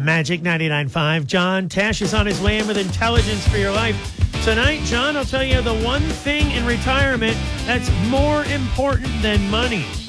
Magic 99.5. John Tesh is on his way in with intelligence for your life. Tonight, John will tell you the one thing in retirement that's more important than money.